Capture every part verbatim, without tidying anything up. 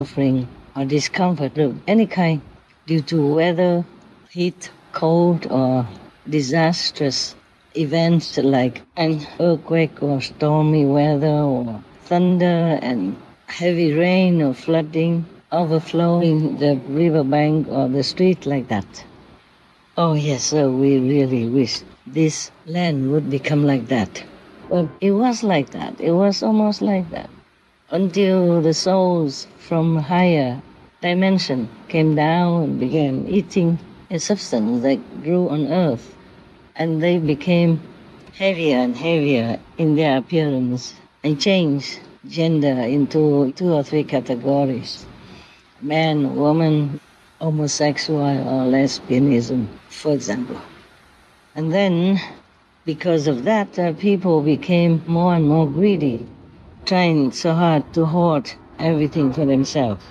suffering or discomfort of any kind due to weather, heat, cold, or disastrous events like an earthquake or stormy weather or thunder and heavy rain or flooding, overflowing the riverbank or the street like that. Oh yes, so we really wish this land would become like that. But it was like that. It was almost like that. Until the souls from higher dimension came down and began eating a substance that grew on earth. And they became heavier and heavier in their appearance and changed gender into two or three categories. Man, woman, homosexual or lesbianism, for example. And then, because of that, uh, people became more and more greedy, trying so hard to hoard everything for themselves.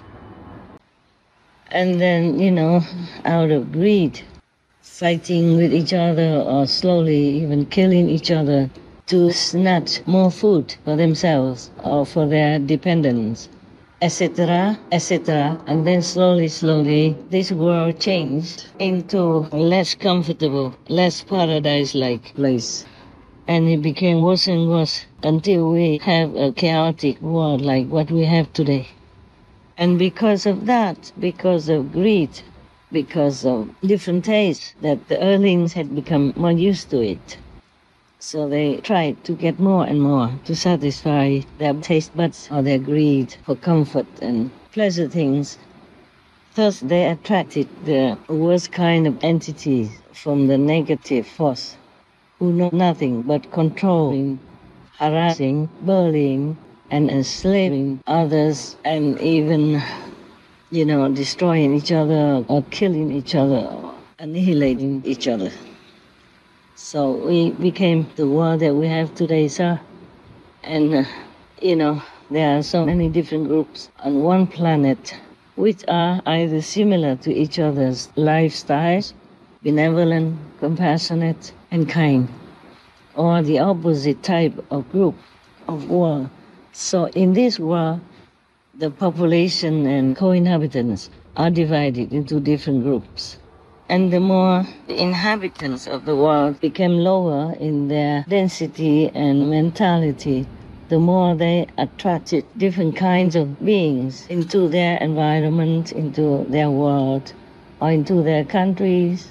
And then, you know, out of greed, fighting with each other or slowly even killing each other to snatch more food for themselves or for their dependents, et cetera, et cetera. And then slowly, slowly, this world changed into a less comfortable, less paradise-like place. And it became worse and worse until we have a chaotic world like what we have today. And because of that, because of greed, because of different tastes, that the earthlings had become more used to it. So they tried to get more and more to satisfy their taste buds or their greed for comfort and pleasure things. Thus they attracted the worst kind of entities from the negative force, who know nothing but controlling, harassing, bullying, and enslaving others, and even, you know, destroying each other or killing each other or annihilating each other. So we became the world that we have today, sir. And, uh, you know, there are so many different groups on one planet which are either similar to each other's lifestyles, benevolent, compassionate, and kind, or the opposite type of group of world. So in this world, the population and co-inhabitants are divided into different groups. And the more the inhabitants of the world became lower in their density and mentality, the more they attracted different kinds of beings into their environment, into their world, or into their countries.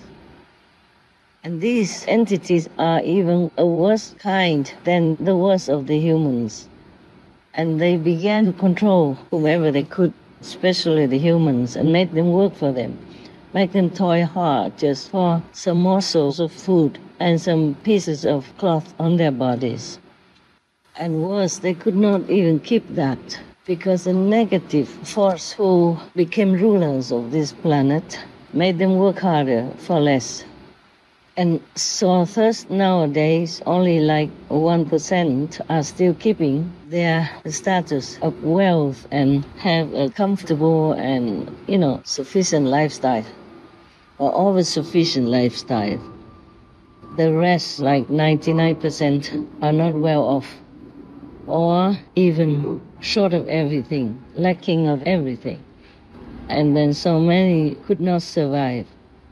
And these entities are even a worse kind than the worst of the humans. And they began to control whomever they could, especially the humans, and made them work for them. Make them toil hard just for some morsels of food and some pieces of cloth on their bodies. And worse, they could not even keep that, because the negative force who became rulers of this planet made them work harder for less. And so thus nowadays, only like one percent are still keeping their status of wealth and have a comfortable and, you know, sufficient lifestyle, or over-sufficient lifestyle. The rest, like ninety-nine percent, are not well off, or even short of everything, lacking of everything. And then so many could not survive.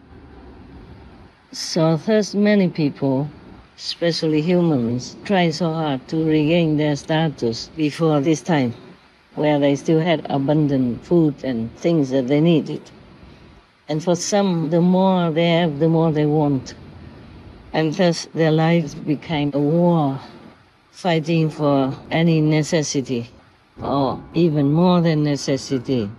So thus many people, especially humans, try so hard to regain their status before this time, where they still had abundant food and things that they needed. And for some, the more they have, the more they want. And thus their lives became a war, fighting for any necessity, or even more than necessity.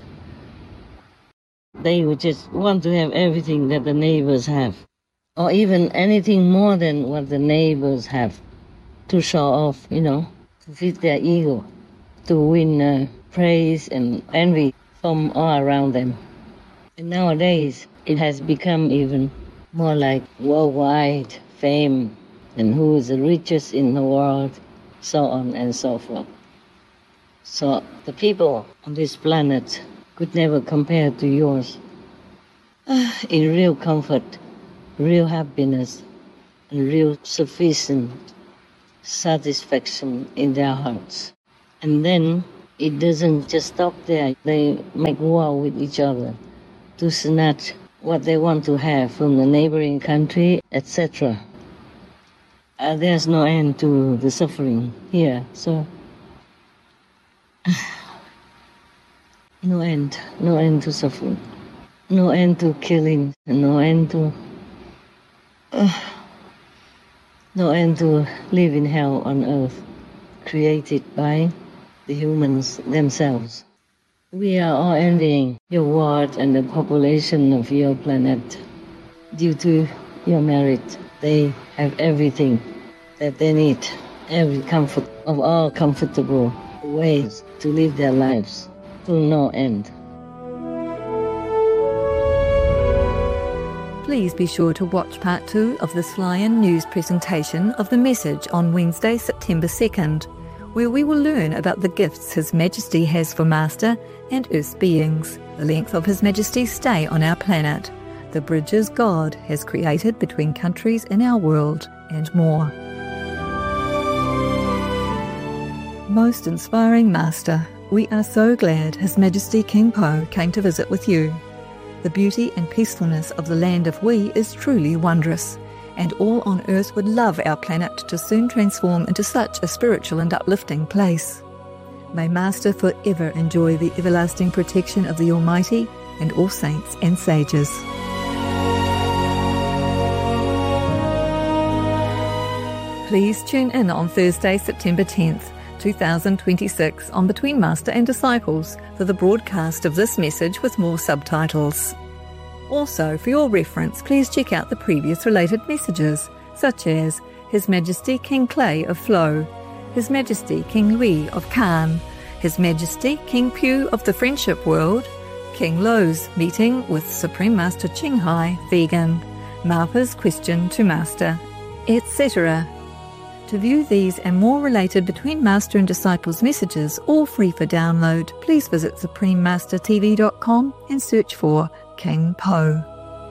They would just want to have everything that the neighbors have, or even anything more than what the neighbors have, to show off, you know, to fit their ego, to win uh, praise and envy from all around them. And nowadays, it has become even more like worldwide fame, and who is the richest in the world, so on and so forth. So the people on this planet could never compare to yours in real comfort, real happiness, and real sufficient satisfaction in their hearts. And then it doesn't just stop there. They make war with each other to snatch what they want to have from the neighboring country, et cetera. Uh, there's no end to the suffering here, so no end, no end to suffering, no end to killing, no end to uh, no end to live in hell on earth, created by the humans themselves. We are all envying your world and the population of your planet. Due to your merit, they have everything that they need, every comfort of all comfortable ways to live their lives to no end. Please be sure to watch part two of this fly-in news presentation of the message on Wednesday, September second, where we will learn about the gifts His Majesty has for Master and Earth's beings, the length of His Majesty's stay on our planet, the bridges God has created between countries in our world, and more. Most inspiring Master, we are so glad His Majesty King Po came to visit with you. The beauty and peacefulness of the land of We is truly wondrous, and all on earth would love our planet to soon transform into such a spiritual and uplifting place. May Master forever enjoy the everlasting protection of the Almighty and all saints and sages. Please tune in on Thursday, September tenth, two thousand twenty-six on Between Master and Disciples for the broadcast of this message with more subtitles. Also, for your reference, please check out the previous related messages, such as His Majesty King Clay of Flow, His Majesty King Lui of Khan, His Majesty King Pew of the Friendship World, King Lo's meeting with Supreme Master Ching Hai, vegan, Marpa's question to Master, et cetera. To view these and more related Between Master and Disciples messages, all free for download, please visit supreme master t v dot com and search for King Po.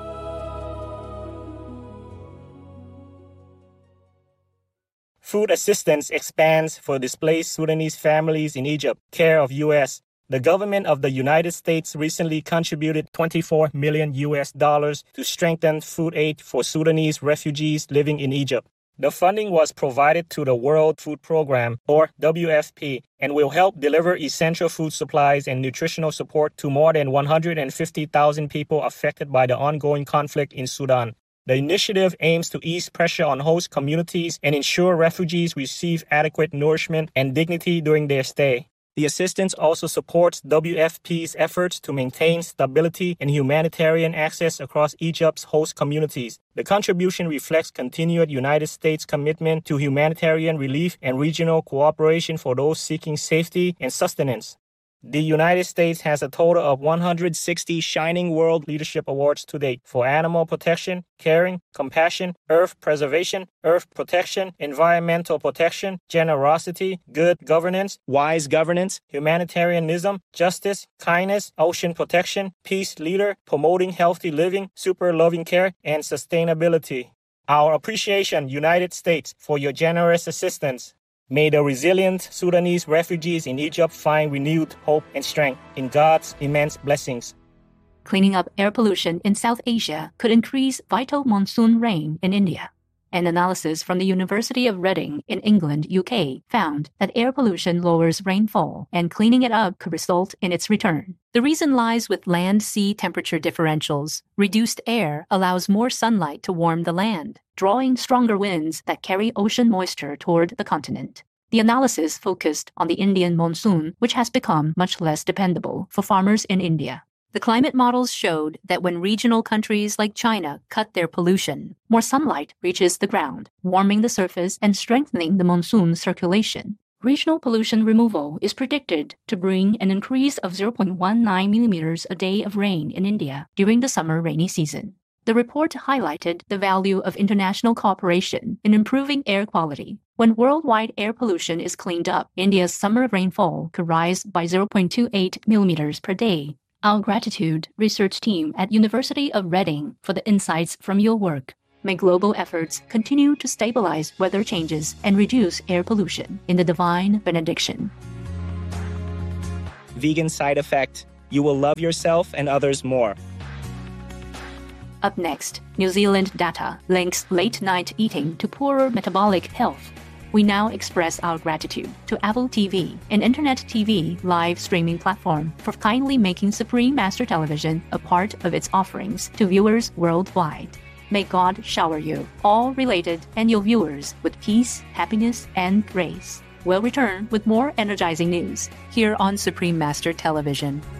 Food assistance expands for displaced Sudanese families in Egypt, care of U S. The government of the United States recently contributed twenty-four million U S dollars to strengthen food aid for Sudanese refugees living in Egypt. The funding was provided to the World Food Program, or W F P, and will help deliver essential food supplies and nutritional support to more than one hundred fifty thousand people affected by the ongoing conflict in Sudan. The initiative aims to ease pressure on host communities and ensure refugees receive adequate nourishment and dignity during their stay. The assistance also supports W F P's efforts to maintain stability and humanitarian access across Egypt's host communities. The contribution reflects continued United States commitment to humanitarian relief and regional cooperation for those seeking safety and sustenance. The United States has a total of one hundred sixty Shining World Leadership Awards to date for animal protection, caring, compassion, earth preservation, earth protection, environmental protection, generosity, good governance, wise governance, humanitarianism, justice, kindness, ocean protection, peace leader, promoting healthy living, super loving care, and sustainability. Our appreciation, United States, for your generous assistance. May the resilient Sudanese refugees in Egypt find renewed hope and strength in God's immense blessings. Cleaning up air pollution in South Asia could increase vital monsoon rain in India. An analysis from the University of Reading in England, U K, found that air pollution lowers rainfall, and cleaning it up could result in its return. The reason lies with land-sea temperature differentials. Reduced air allows more sunlight to warm the land, drawing stronger winds that carry ocean moisture toward the continent. The analysis focused on the Indian monsoon, which has become much less dependable for farmers in India. The climate models showed that when regional countries like China cut their pollution, more sunlight reaches the ground, warming the surface and strengthening the monsoon circulation. Regional pollution removal is predicted to bring an increase of zero point one nine millimeters a day of rain in India during the summer rainy season. The report highlighted the value of international cooperation in improving air quality. When worldwide air pollution is cleaned up, India's summer rainfall could rise by zero point two eight millimeters per day. Our gratitude, research team at University of Reading, for the insights from your work. May global efforts continue to stabilize weather changes and reduce air pollution in the divine benediction. vegan side effect, you will love yourself and others more. Up next, New Zealand data links late-night eating to poorer metabolic health. We now express our gratitude to Apple T V, an internet T V live streaming platform, for kindly making Supreme Master Television a part of its offerings to viewers worldwide. May God shower you, all related, and your viewers with peace, happiness, and grace. We'll return with more energizing news here on Supreme Master Television.